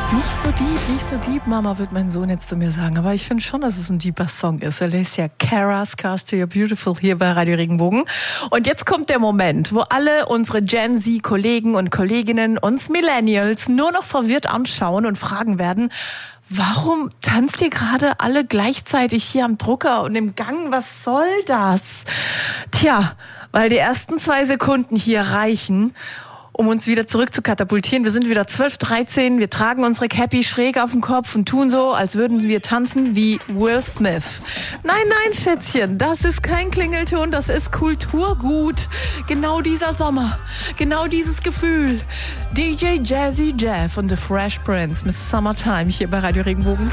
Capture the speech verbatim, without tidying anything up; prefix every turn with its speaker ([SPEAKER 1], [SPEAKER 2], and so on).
[SPEAKER 1] Nicht so deep, nicht so deep, Mama, wird mein Sohn jetzt zu mir sagen. Aber ich finde schon, dass es ein deeper Song ist. Alicia Cara, Scars to Your Beautiful, hier bei Radio Regenbogen. Und jetzt kommt der Moment, wo alle unsere Gen Z-Kollegen und Kolleginnen uns Millennials nur noch verwirrt anschauen und fragen werden, warum tanzt ihr gerade alle gleichzeitig hier am Drucker und im Gang? Was soll das? Tja, weil die ersten zwei Sekunden hier reichen, um uns wieder zurück zu katapultieren. Wir sind wieder zwölf, dreizehn, wir tragen unsere Cappy schräg auf den Kopf und tun so, als würden wir tanzen wie Will Smith. Nein, nein, Schätzchen, das ist kein Klingelton, das ist Kulturgut. Genau dieser Sommer, genau dieses Gefühl. D J Jazzy Jeff und The Fresh Prince, Miss Summertime hier bei Radio Regenbogen.